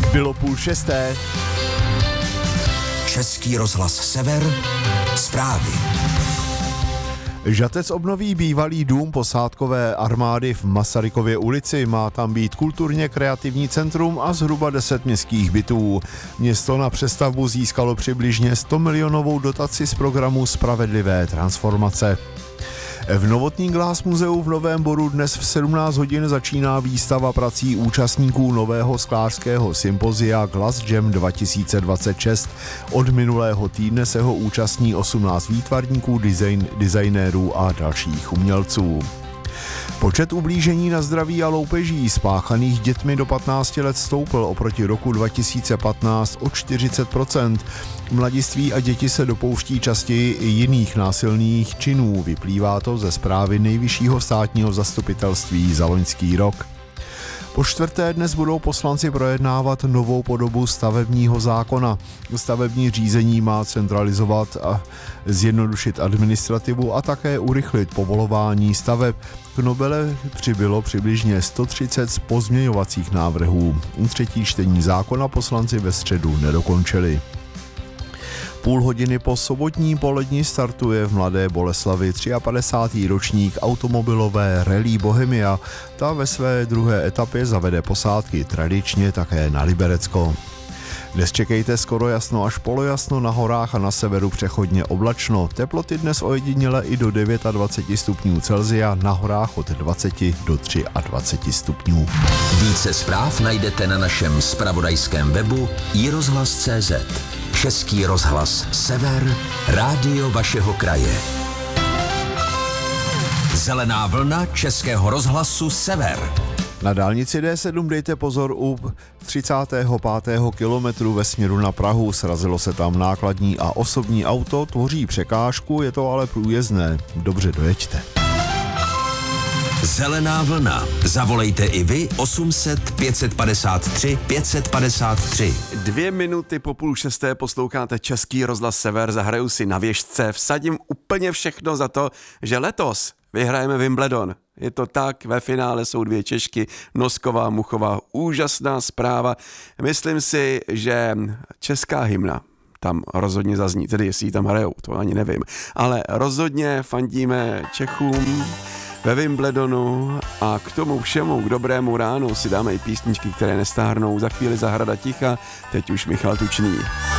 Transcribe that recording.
Bylo 5:30. Český rozhlas Sever, zprávy. Žatec obnoví bývalý dům posádkové armády v Masarykově ulici. Má tam být kulturně kreativní centrum a zhruba 10 městských bytů. Město na přestavbu získalo přibližně 100 milionovou dotaci z programu Spravedlivé transformace. V Novotný Glass muzeu v Novém Boru dnes v 17 hodin začíná výstava prací účastníků nového sklářského sympozia Glass Jam 2026. Od minulého týdne se ho účastní 18 výtvarníků, designérů a dalších umělců. Počet ublížení na zdraví a loupeží spáchaných dětmi do 15 let stoupl oproti roku 2015 o 40%. Mladiství a děti se dopouští častěji i jiných násilných činů. Vyplývá to ze zprávy Nejvyššího státního zastupitelství za loňský rok. Po čtvrté dnes budou poslanci projednávat novou podobu stavebního zákona. Stavební řízení má centralizovat a zjednodušit administrativu a také urychlit povolování staveb. K novele přibylo přibližně 130 pozměňovacích návrhů. Třetí čtení zákona poslanci ve středu nedokončili. Půl hodiny po sobotní poledni startuje v Mladé Boleslavi 53. ročník automobilové Rallye Bohemia. Ta ve své druhé etapě zavede posádky tradičně také na Liberecko. Dnes čekejte skoro jasno až polojasno, na horách a na severu přechodně oblačno. Teploty dnes ojediněle i do 29 stupňů Celsia, na horách od 20 do 23 stupňů. Více zpráv najdete na našem zpravodajském webu iRozhlas.cz. Český rozhlas Sever, rádio vašeho kraje. Zelená vlna Českého rozhlasu Sever. Na dálnici D7 dejte pozor u 35. kilometru ve směru na Prahu. Srazilo se tam nákladní a osobní auto, tvoří překážku, je to ale průjezdné. Dobře dojeďte. Zelená vlna. Zavolejte i vy 800 553 553. 2 minuty po 5:30 posloucháte Český rozhlas Sever, zahraju si na věžce, vsadím úplně všechno za to, že letos vyhrajeme Wimbledon. Je to tak, ve finále jsou 2 Češky, Nosková, Muchová, úžasná zpráva. Myslím si, že česká hymna tam rozhodně zazní, tedy jestli ji tam hrajou, to ani nevím, ale rozhodně fandíme Čechům ve Wimbledonu a k tomu všemu, k dobrému ránu si dáme i písničky, které nestárnou. Za chvíli Zahrada ticha, teď už Michal Tučný.